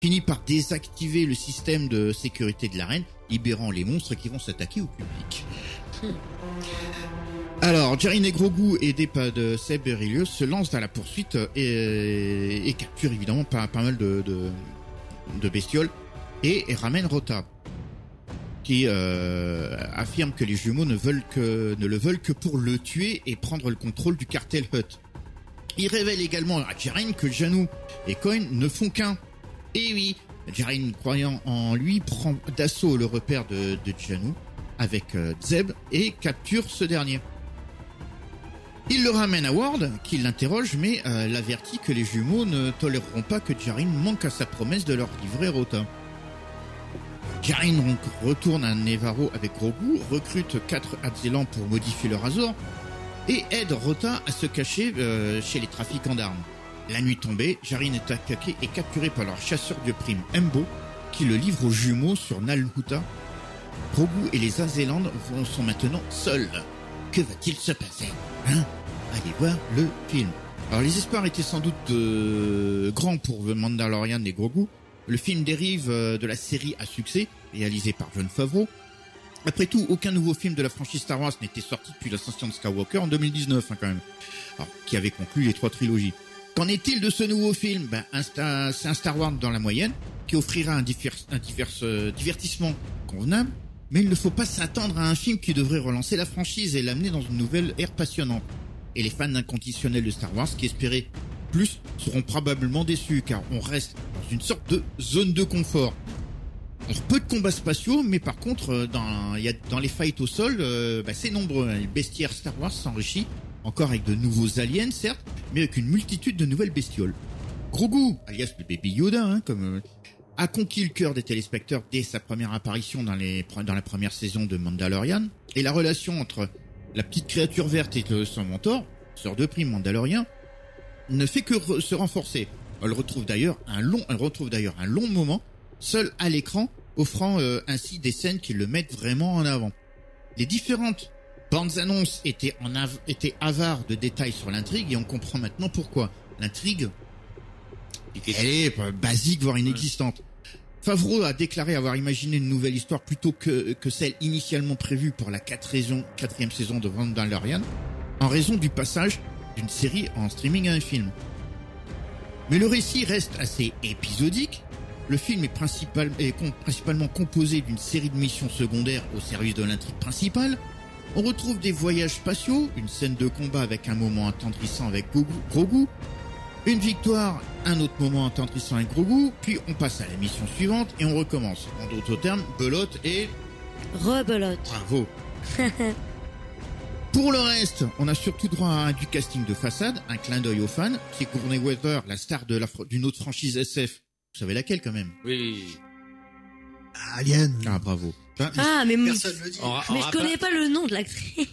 finit par désactiver le système de sécurité de l'arène, libérant les monstres qui vont s'attaquer au public. Alors, Jarine et Grogu, aidés par de Seb et Rillieux, se lancent dans la poursuite et capturent évidemment pas mal de bestioles et ramènent Rota, qui affirme que les jumeaux ne le veulent que pour le tuer et prendre le contrôle du cartel Hutt. Il révèle également à Jarine que Janou et Coin ne font qu'un. Et oui, Jarine, croyant en lui, prend d'assaut le repère de Janou avec Zeb et capture ce dernier. Il le ramène à Ward, qui l'interroge, mais l'avertit que les jumeaux ne toléreront pas que Jarine manque à sa promesse de leur livrer Rota. Jarine retourne à Nevarro avec Grogu, recrute 4 Atzelans pour modifier le Razor, et aide Rota à se cacher chez les trafiquants d'armes. La nuit tombée, Jarine est attaqué et capturé par leur chasseur de primes Embo, qui le livre aux jumeaux sur Nal Hutta. Grogu et les Atzelans sont maintenant seuls. Que va-t-il se passer, hein? Allez voir le film. Alors les espoirs étaient sans doute grands pour The Mandalorian et Grogu. Le film dérive de la série à succès, réalisée par Jon Favreau. Après tout, aucun nouveau film de la franchise Star Wars n'était sorti depuis l'ascension de Skywalker en 2019, quand même. Alors, qui avait conclu les 3 trilogies. Qu'en est-il de ce nouveau film? C'est un Star Wars dans la moyenne, qui offrira un divertissement convenable, mais il ne faut pas s'attendre à un film qui devrait relancer la franchise et l'amener dans une nouvelle ère passionnante. Et les fans inconditionnels de Star Wars qui espéraient plus seront probablement déçus, car on reste dans une sorte de zone de confort. Alors, peu de combats spatiaux, mais par contre, dans les fights au sol, c'est nombreux. Le bestiaire Star Wars s'enrichit, encore avec de nouveaux aliens, certes, mais avec une multitude de nouvelles bestioles. Grogu, alias le Baby Yoda, a conquis le cœur des téléspectateurs dès sa première apparition dans la première saison de Mandalorian, et la relation entre la petite créature verte et son mentor, sœur de prime Mandalorien, ne fait que se renforcer. Elle retrouve d'ailleurs un long moment seul à l'écran, offrant ainsi des scènes qui le mettent vraiment en avant. Les différentes bandes annonces étaient avares de détails sur l'intrigue et on comprend maintenant pourquoi. L'intrigue, elle est basique voire inexistante. Favreau a déclaré avoir imaginé une nouvelle histoire plutôt que celle initialement prévue pour la 4e saison de Mandalorian, en raison du passage d'une série en streaming à un film. Mais le récit reste assez épisodique. Le film est principalement composé d'une série de missions secondaires au service de l'intrigue principale. On retrouve des voyages spatiaux, une scène de combat avec un moment attendrissant avec Grogu, une victoire, un autre moment attendrissant avec Grogu, puis on passe à la mission suivante et on recommence. En d'autres termes, belote et... rebelote. Bravo. Pour le reste, on a surtout droit à du casting de façade, un clin d'œil aux fans, Sigourney Weaver, la star d'une autre franchise SF. Vous savez laquelle quand même? Oui. Alien. Ah, bravo. Mais Personne le dit. mais je connais pas le nom de l'actrice.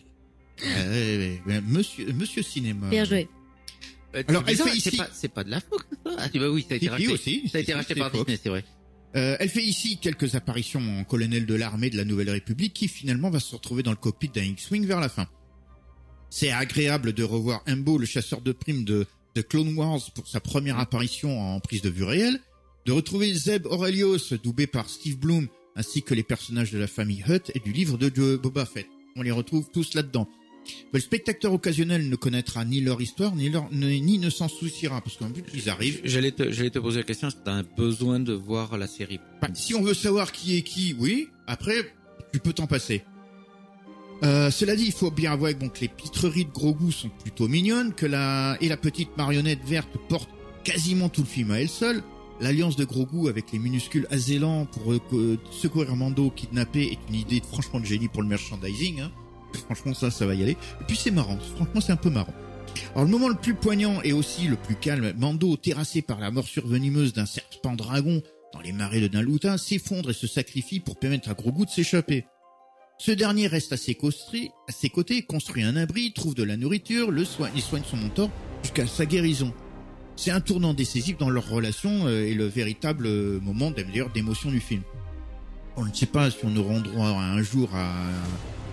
Monsieur Cinéma. Bien joué. Alors, elle fait ici... C'est pas de la Fox, ça? Ah, bah oui, ça a été racheté. Aussi. Ça a été racheté par Disney, c'est vrai. Elle fait ici quelques apparitions en colonel de l'armée de la Nouvelle République qui finalement va se retrouver dans le cockpit d'un X-Wing vers la fin. C'est agréable de revoir Embo, le chasseur de primes de Clone Wars pour sa première apparition en prise de vue réelle, de retrouver Zeb Orrelios, doublé par Steve Bloom, ainsi que les personnages de la famille Hutt et du livre de Boba Fett. On les retrouve tous là-dedans. Le spectateur occasionnel ne connaîtra ni leur histoire, ni ne s'en souciera, parce qu'en plus, ils arrivent. J'allais te poser la question, est-ce que t'as besoin de voir la série? Si on veut savoir qui est qui, oui. Après, tu peux t'en passer. Cela dit, il faut bien avouer que les pitreries de Grogu sont plutôt mignonnes, que la petite marionnette verte porte quasiment tout le film à elle seule. L'alliance de Grogu avec les minuscules Atzelans pour secourir Mando kidnappé est une idée franchement de génie pour le merchandising, Franchement, ça va y aller. Et puis c'est marrant. Franchement, c'est un peu marrant. Alors, le moment le plus poignant et aussi le plus calme, Mando, terrassé par la morsure venimeuse d'un serpent dragon dans les marais de Nal Hutta, s'effondre et se sacrifie pour permettre à Grogu de s'échapper. Ce dernier reste à ses côtés, construit un abri, trouve de la nourriture, il soigne son mentor jusqu'à sa guérison. C'est un tournant décisif dans leur relation et le véritable moment d'émotion du film. On ne sait pas si on aura droit un jour à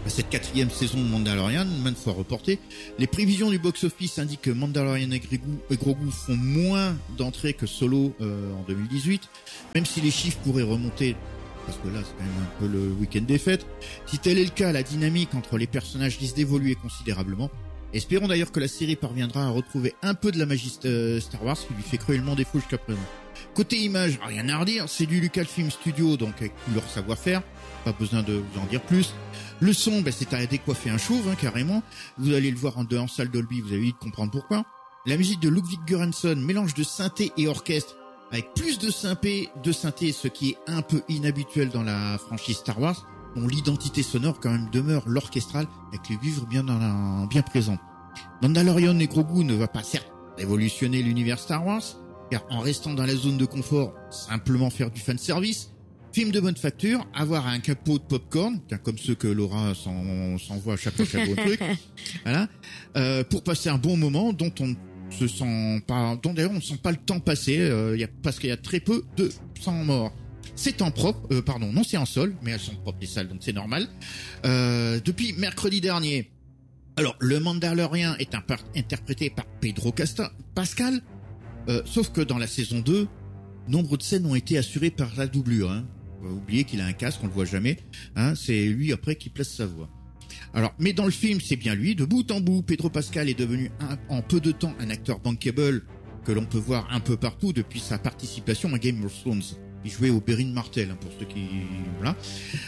cette 4e saison de Mandalorian, maintes fois reportée. Les prévisions du box-office indiquent que Mandalorian et Grogu font moins d'entrées que Solo en 2018, même si les chiffres pourraient remonter, parce que là c'est quand même un peu le week-end des fêtes. Si tel est le cas, la dynamique entre les personnages risque d'évoluer considérablement. Espérons d'ailleurs que la série parviendra à retrouver un peu de la magie Star Wars qui lui fait cruellement défaut jusqu'à présent. Côté image, rien à redire, c'est du Lucasfilm Studio, donc avec tout leur savoir-faire, pas besoin de vous en dire plus. Le son, c'est à décoiffer un chauve, carrément. Vous allez le voir en salle Dolby, vous allez vite comprendre pourquoi. La musique de Ludwig Göransson, mélange de synthé et orchestre, avec plus de synthé, ce qui est un peu inhabituel dans la franchise Star Wars, dont l'identité sonore quand même demeure l'orchestral, avec les vivres bien présents. Mandalorian et Grogu ne va pas certes révolutionner l'univers Star Wars, car en restant dans la zone de confort, simplement faire du fanservice. Film de bonne facture, avoir un capot de popcorn, comme ceux que Laura s'envoie à chaque fois qu'elle voit le truc. Voilà. Pour passer un bon moment dont on se sent pas, dont d'ailleurs on ne sent pas le temps passer, parce qu'il y a très peu de sang morts. C'est en propre, non, c'est en sol, mais elles sont propres les salles, donc c'est normal. Depuis mercredi dernier. Alors, le Mandalorian est interprété par Pedro Pascal, sauf que dans la saison 2, nombre de scènes ont été assurées par la doublure, Faut oublier qu'il a un casque, on le voit jamais, c'est lui après qui place sa voix. Alors, mais dans le film, c'est bien lui, de bout en bout, Pedro Pascal est devenu en peu de temps un acteur bankable que l'on peut voir un peu partout depuis sa participation à Game of Thrones. Il jouait au Oberyn Martell, pour ceux qui... Voilà.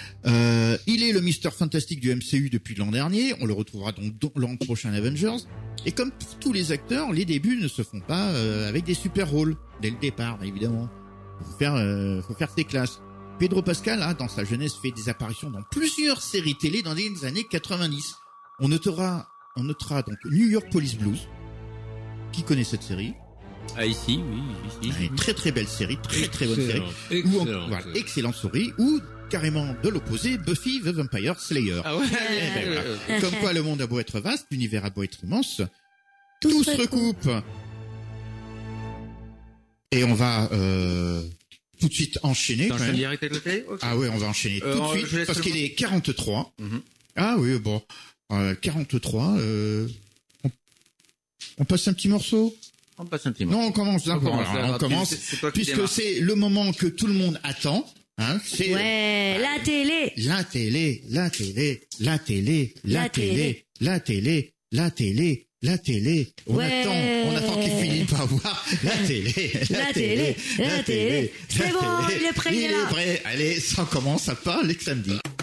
Il est le Mr. Fantastic du MCU depuis l'an dernier. On le retrouvera donc l'an prochain Avengers. Et comme pour tous les acteurs, les débuts ne se font pas avec des super rôles. Dès le départ, évidemment. Faut faire ses classes. Pedro Pascal, dans sa jeunesse, fait des apparitions dans plusieurs séries télé dans les années 90. On notera donc New York Police Blues. Qui connaît cette série? Ah, ici. Une très très belle série, très bonne série. Excellente série, ou carrément de l'opposé, Buffy the Vampire Slayer. Ah ouais. Voilà. Comme quoi le monde a beau être vaste, l'univers a beau être immense, tout se recoupe. Et on va tout de suite enchaîner. Direct avec le télé. Okay. Ah ouais, on va enchaîner tout de suite parce qu'il est 43. Ah oui, bon, 43. On passe un petit morceau. On passe un petit morceau. Non, on commence d'abord. On commence puisque c'est le moment que tout le monde attend. C'est la télé. La télé. On attend qu'il finisse par voir la télé. C'est bon, il est prêt, il est là. Allez, ça commence, ça part les samedis.